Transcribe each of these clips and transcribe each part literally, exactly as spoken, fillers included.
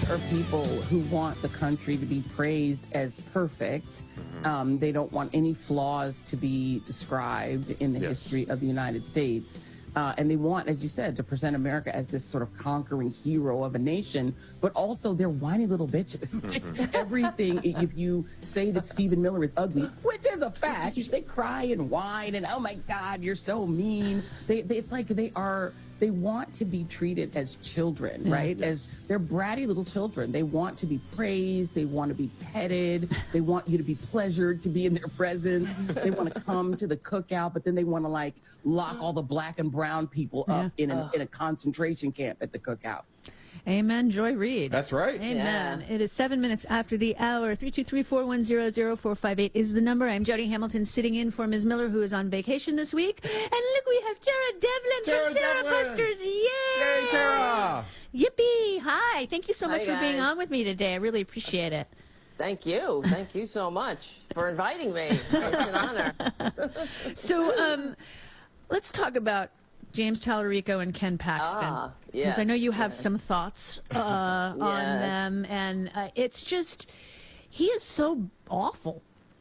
are people who want the country to be praised as perfect. Mm-hmm. Um, they don't want any flaws to be described in the yes. history of the United States. Uh, and they want, as you said, to present America as this sort of conquering hero of a nation, but also they're whiny little bitches. Mm-hmm. Everything, if you say that Stephen Miller is ugly, which is a fact, they cry and whine and, oh my God, you're so mean. They, they, it's like they are, they want to be treated as children, right? Yes. As they're bratty little children. They want to be praised. They want to be petted. They want you to be pleasured to be in their presence. They want to come to the cookout, but then they want to like lock all the black and brown people up yeah. in, a, in a concentration camp at the cookout. Amen, Joy Reid. That's right. Amen. Yeah. It is seven minutes after the hour. three two three, four one zero, zero four five eight is the number. I'm Jody Hamilton sitting in for Miz Miller, who is on vacation this week. And look, we have Tara Devlin Tara from Tara Devlin. Busters. Yay! Yay, Tara! Yippee! Hi. Thank you so much Hi, for guys. being on with me today. I really appreciate it. Thank you. Thank you so much for inviting me. It's an honor. So um, let's talk about James Tallarico and Ken Paxton. Ah, Because yes, I know you have yes. some thoughts uh, on Yes. them. And uh, it's just, he is so awful.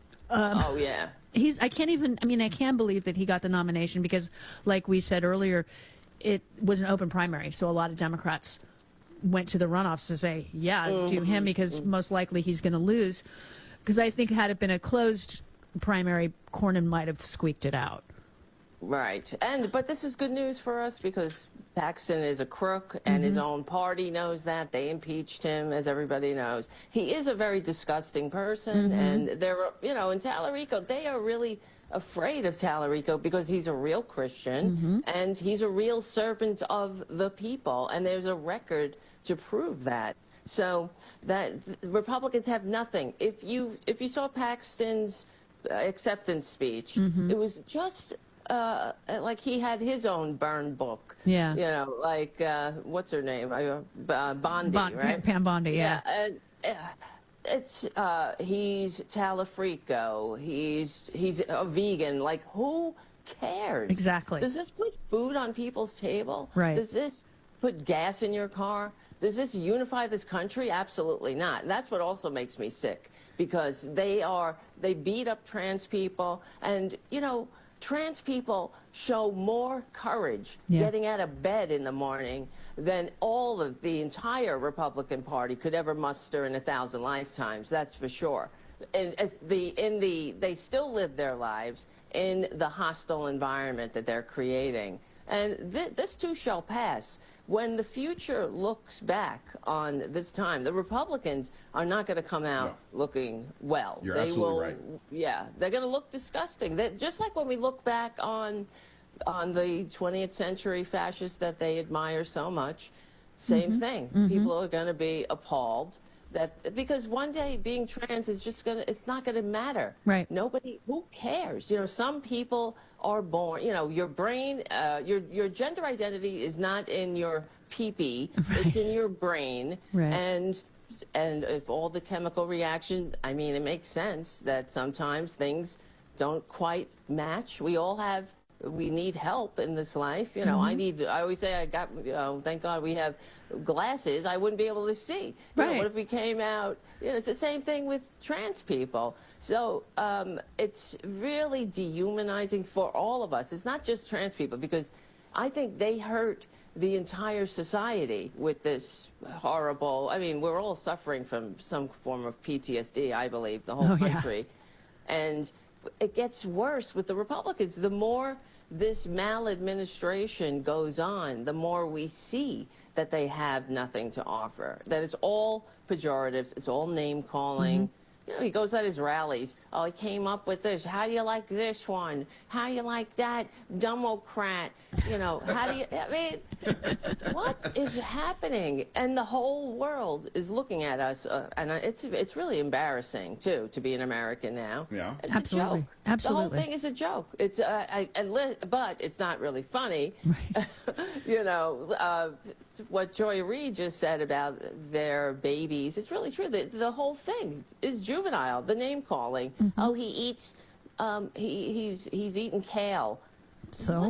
Um, Oh, yeah. He's, I can't even, I mean, I can't believe that he got the nomination because, like we said earlier, it was an open primary. So a lot of Democrats went to the runoffs to say, yeah, Mm-hmm. do him because mm-hmm. most likely he's going to lose. Because I think had it been a closed primary, Cornyn might have squeaked it out. Right. And but this is good news for us because Paxton is a crook and Mm-hmm. his own party knows that. They impeached him, as everybody knows. He is a very disgusting person. Mm-hmm. And they're, you know, in Tallarico, they are really afraid of Tallarico because he's a real Christian Mm-hmm. and he's a real servant of the people. And there's a record to prove that. So that Republicans have nothing. If you if you saw Paxton's uh, acceptance speech, Mm-hmm. it was just uh, like he had his own burn book. Yeah. You know, like uh, what's her name? Uh, uh, Bondi, Bon- right? Pam Bondi, yeah. Yeah. And, uh, it's uh, he's Talafrico. He's he's a vegan. Like who cares? Exactly. Does this put food on people's table? Right. Does this put gas in your car? Does this unify this country? Absolutely not. And that's what also makes me sick because they are, they beat up trans people. And, you know, trans people show more courage Yeah. getting out of bed in the morning than all of the entire Republican Party could ever muster in a thousand lifetimes. That's for sure. And as the, in the, they still live their lives in the hostile environment that they're creating. And th this too shall pass. When the future looks back on this time, the Republicans are not going to come out No. looking well. You're they absolutely will, right. Yeah, they're going to look disgusting. They, just like when we look back on on the twentieth century fascists that they admire so much, same Mm-hmm. thing. Mm-hmm. People are going to be appalled. That because one day being trans is just gonna, it's not gonna matter. Right. Nobody, who cares? You know, some people are born, you know, your brain, uh, your your gender identity is not in your pee-pee, Right. it's in your brain. Right. And and if all the chemical reaction, I mean, it makes sense that sometimes things don't quite match. We all have, we need help in this life. You know, Mm-hmm. I need, I always say I got, you know, thank God we have glasses. I wouldn't be able to see. You know, Right. what if we came out, you know, it's the same thing with trans people. So um, it's really dehumanizing for all of us. It's not just trans people because I think they hurt the entire society with this horrible, I mean, we're all suffering from some form of P T S D, I believe, the whole Oh, yeah. country. And it gets worse with the Republicans. The more this maladministration goes on, the more we see that they have nothing to offer, that it's all pejoratives, it's all name-calling. Mm-hmm. You know, he goes at his rallies. Oh, he came up with this. How do you like this one? How do you like that? Democrat. You know, how do you, I mean, what is happening? And the whole world is looking at us. Uh, and it's it's really embarrassing, too, to be an American now. Yeah. It's Absolutely. a joke. Absolutely. The whole thing is a joke. It's, uh, I, and li but it's not really funny. Right. You know, uh, what Joy Reid just said about their babies, it's really true. The, the whole thing is juvenile, the name calling. Mm-hmm. Oh, he eats, um, he, he's, he's eating kale. So?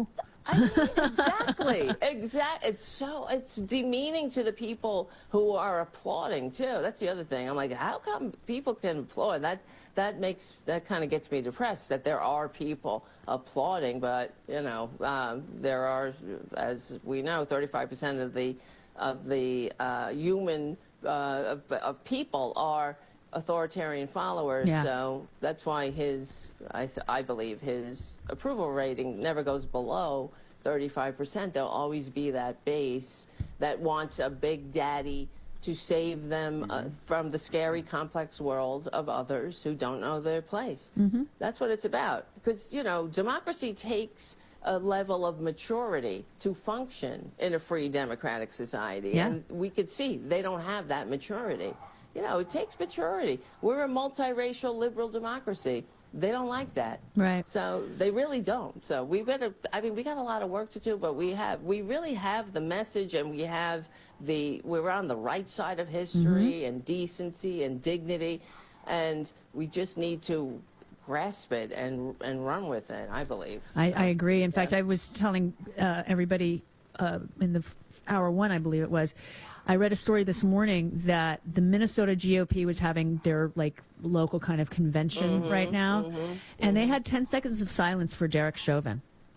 I mean, exactly, exactly. It's so it's demeaning to the people who are applauding too. That's the other thing. I'm like, how come people can applaud? That that makes that kind of gets me depressed. That there are people applauding, but you know, um, there are, as we know, thirty-five percent of the of the uh, human uh, of, of people are authoritarian followers. Yeah. So that's why his, I, th I believe, his approval rating never goes below thirty-five percent. There'll always be that base that wants a big daddy to save them mm-hmm. uh, from the scary, complex world of others who don't know their place. Mm-hmm. That's what it's about. Because, you know, democracy takes a level of maturity to function in a free democratic society. Yeah. And we could see they don't have that maturity. You know, it takes maturity. We're a multiracial liberal democracy. They don't like that. Right. So they really don't. So we better, I mean, we got a lot of work to do, but we have, we really have the message, and we have the, we're on the right side of history mm-hmm. and decency and dignity, and we just need to grasp it and and run with it, I believe. I, I agree. In yeah. fact, I was telling uh, everybody uh, in the f hour one, I believe it was, I read a story this morning that the Minnesota G O P was having their like local kind of convention mm-hmm, right now, mm-hmm, and mm-hmm. they had ten seconds of silence for Derek Chauvin.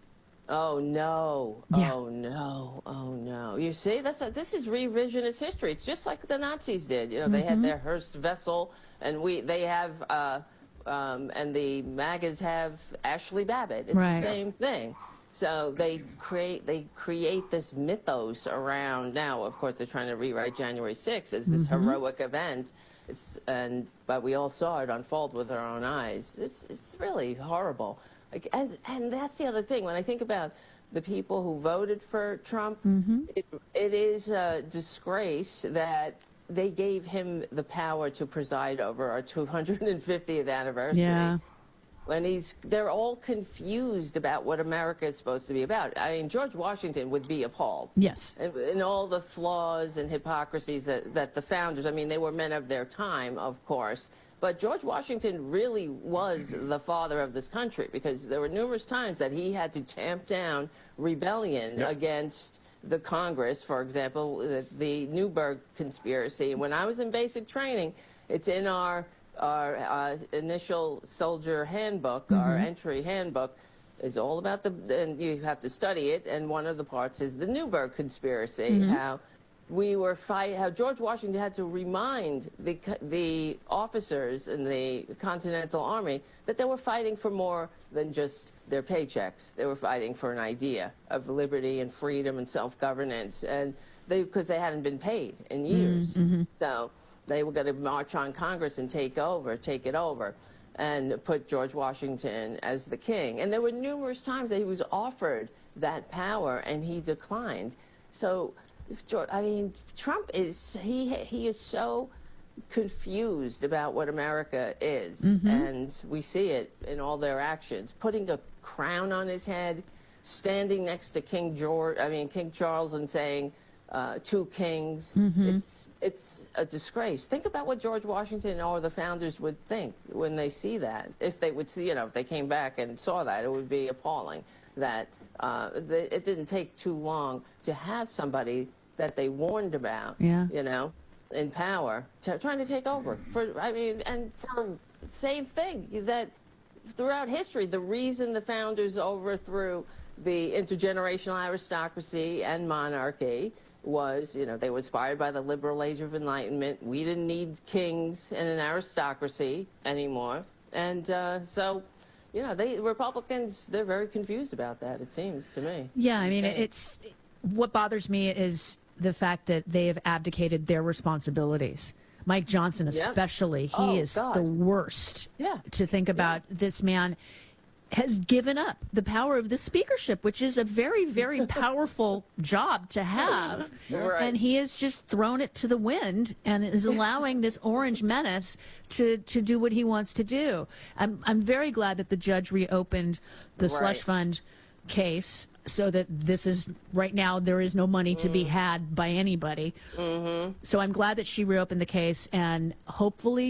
Oh no! Yeah. Oh no! Oh no! You see, that's what, this is revisionist history. It's just like the Nazis did. You know, they mm-hmm. had their Hearst vessel, and we they have, uh, um, and the MAGAs have Ashley Babbitt. It's right. the same thing. So they create they create this mythos around. Now, of course, they're trying to rewrite January sixth as this mm-hmm. heroic event. It's and but we all saw it unfold with our own eyes. It's it's really horrible. Like, and and that's the other thing. When I think about the people who voted for Trump, mm-hmm. it, it is a disgrace that they gave him the power to preside over our two hundred fiftieth anniversary. Yeah. When he's, they're all confused about what America is supposed to be about. I mean, George Washington would be appalled. Yes. And, and all the flaws and hypocrisies that, that the founders, I mean, they were men of their time, of course. But George Washington really was the father of this country, because there were numerous times that he had to tamp down rebellion yep. against the Congress, for example, the, the Newburgh conspiracy. When I was in basic training, it's in our our uh, initial soldier handbook, mm-hmm. our entry handbook, is all about the, and you have to study it, and one of the parts is the Newburgh conspiracy, mm-hmm. how we were fight, how George Washington had to remind the, the officers in the Continental Army that they were fighting for more than just their paychecks. They were fighting for an idea of liberty and freedom and self-governance, and they, because they hadn't been paid in years. Mm-hmm. So they were going to march on Congress and take over, take it over, and put George Washington as the king. And there were numerous times that he was offered that power, and he declined. So, if George, I mean, Trump is, he, he is so confused about what America is, mm-hmm. and we see it in all their actions. Putting a crown on his head, standing next to King George, I mean, King Charles, and saying, Uh, two kings. Mm-hmm. It's it's a disgrace. Think about what George Washington or the founders would think when they see that. If they would see, you know, if they came back and saw that, it would be appalling. That uh, the, it didn't take too long to have somebody that they warned about, yeah. you know, in power, to, trying to take over. For I mean, and for same thing that throughout history, the reason the founders overthrew the intergenerational aristocracy and monarchy was, you know, they were inspired by the liberal age of enlightenment. We didn't need kings and an aristocracy anymore. And uh, so, you know, they Republicans, they're very confused about that, it seems to me. Yeah, I mean, it's, what bothers me is the fact that they have abdicated their responsibilities. Mike Johnson especially, yeah. he oh, is God. the worst yeah. to think about. Yeah. This man has given up the power of the speakership, which is a very, very powerful job to have. Right. And he has just thrown it to the wind and is allowing this orange menace to, to do what he wants to do. I'm, I'm very glad that the judge reopened the right. slush fund case, so that this is, right now, there is no money to mm. be had by anybody. Mm-hmm. So I'm glad that she reopened the case, and hopefully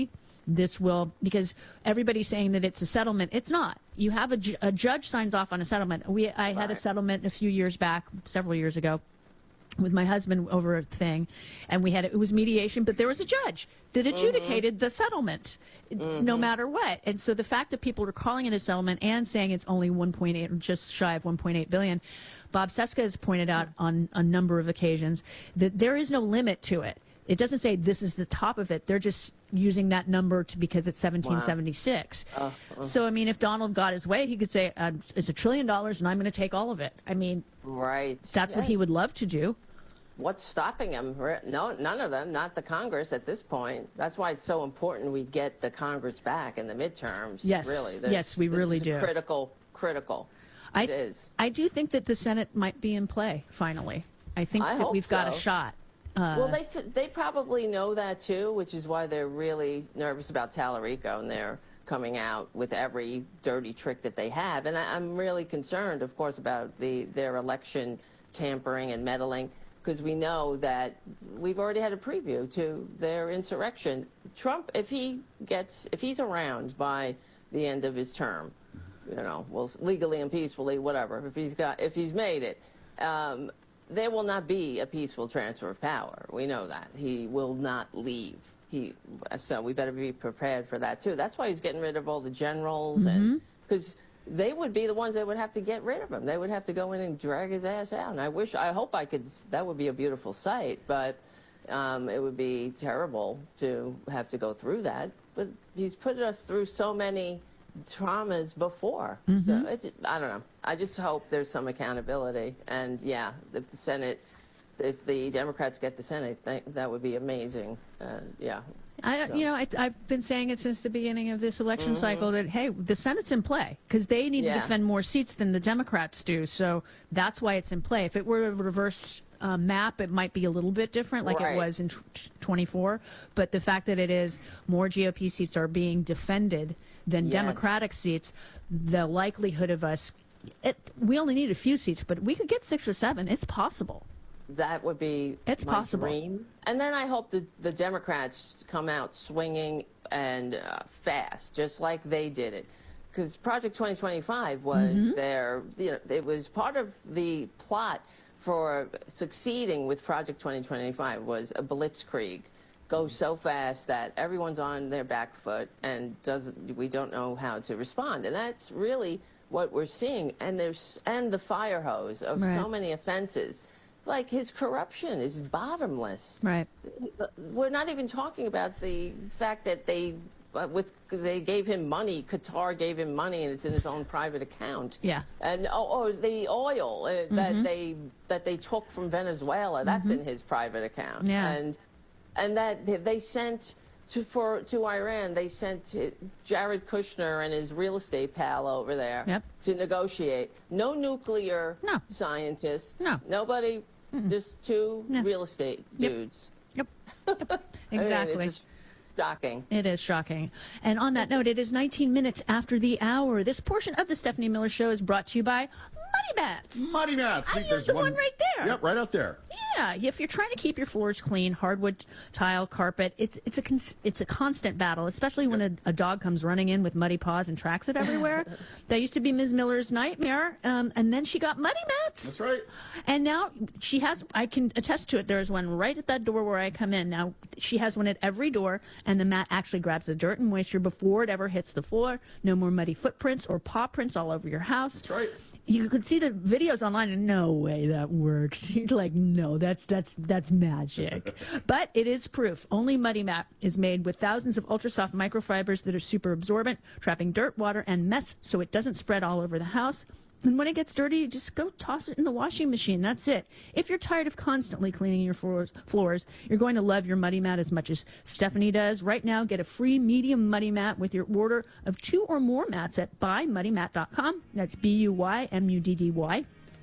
this will, because everybody's saying that it's a settlement. It's not. You have a, ju- a judge signs off on a settlement. We I had a settlement a few years back, several years ago, with my husband over a thing, and we had it was mediation, but there was a judge that adjudicated mm-hmm. the settlement, mm-hmm. no matter what. And so the fact that people are calling it a settlement and saying it's only one point eight, or just shy of one point eight billion, Bob Cesca has pointed out on a number of occasions that there is no limit to it. It doesn't say this is the top of it. They're just using that number to because it's seventeen seventy-six. Wow. Uh, uh. So, I mean, if Donald got his way, he could say uh, it's a trillion dollars and I'm going to take all of it. I mean, right. That's yeah. what he would love to do. What's stopping him? No, none of them, not the Congress at this point. That's why it's so important we get the Congress back in the midterms. Yes, really. There's, yes, we really do. Critical, critical. I it is. I do think that the Senate might be in play, finally. I think I that we've so. got a shot. Uh, well, they th- they probably know that, too, which is why they're really nervous about Tallarico, and they're coming out with every dirty trick that they have. And I- I'm really concerned, of course, about the their election tampering and meddling, because we know that we've already had a preview to their insurrection. Trump, if he gets, if he's around by the end of his term, you know, well, legally and peacefully, whatever, if he's got, if he's made it, um, there will not be a peaceful transfer of power. We know that. He will not leave. He, so we better be prepared for that, too. That's why he's getting rid of all the generals, mm-hmm. and because they would be the ones that would have to get rid of him. They would have to go in and drag his ass out. And I wish, I hope I could, that would be a beautiful sight, but um, it would be terrible to have to go through that. But he's put us through so many traumas before. Mm-hmm. So it's, I don't know. I just hope there's some accountability. And yeah, if the Senate, if the Democrats get the Senate, th- that would be amazing. Uh, yeah. I, so. You know, I, I've been saying it since the beginning of this election mm-hmm. cycle that, hey, the Senate's in play because they need yeah. to defend more seats than the Democrats do. So that's why it's in play. If it were a reverse uh, map, it might be a little bit different like right. it was in twenty-four. But the fact that it is more G O P seats are being defended than yes. Democratic seats, the likelihood of us, it, we only need a few seats, but we could get six or seven. It's possible. That would be it's my possible. dream. And then I hope the, the Democrats come out swinging and uh, fast, just like they did it. Because Project twenty twenty-five was mm-hmm. their, you know, it was part of the plot for succeeding with Project twenty twenty-five was a blitzkrieg. Go so fast that everyone's on their back foot and doesn't, we don't know how to respond. And that's really what we're seeing. And there's, and the fire hose of right. so many offenses. Like his corruption is bottomless. Right. We're not even talking about the fact that they, uh, with they gave him money. Qatar gave him money, and it's in his own private account. Yeah. And oh, oh the oil uh, mm-hmm. that they that they took from Venezuela, that's mm-hmm. in his private account. Yeah. And and that they sent to for to Iran. They sent Jared Kushner and his real estate pal over there yep. to negotiate. No nuclear no. scientists. No. Nobody. Mm-mm. Just two no. real estate dudes. Yep. Yep. Exactly. I mean, it's shocking. It is shocking. And on that note, it is nineteen minutes after the hour. This portion of the Stephanie Miller Show is brought to you by Muddy Mats. Muddy Mats. I use the one, one right there. Yep, right out there. Yeah, if you're trying to keep your floors clean, hardwood, tile, carpet, it's it's a cons- it's a constant battle, especially when a, a dog comes running in with muddy paws and tracks it everywhere. That used to be Miz Miller's nightmare, um, and then she got Muddy Mats. That's right. And now she has, I can attest to it, there's one right at that door where I come in. Now, she has one at every door, and the mat actually grabs the dirt and moisture before it ever hits the floor. No more muddy footprints or paw prints all over your house. That's right. You could see the videos online, and no way that works. You're like, no, that's that's that's magic. But it is proof. Only Muddy Mat is made with thousands of ultra-soft microfibers that are super absorbent, trapping dirt, water, and mess so it doesn't spread all over the house. And when it gets dirty, you just go toss it in the washing machine. That's it. If you're tired of constantly cleaning your floors, floors, you're going to love your Muddy Mat as much as Stephanie does. Right now, get a free medium Muddy Mat with your order of two or more mats at buy muddy mat dot com. That's B U Y M U D D Y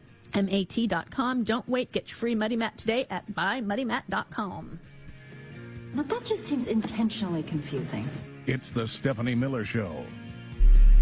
M A T dot com. Don't wait. Get your free Muddy Mat today at buy muddy mat dot com. Now, that just seems intentionally confusing. It's the Stephanie Miller Show.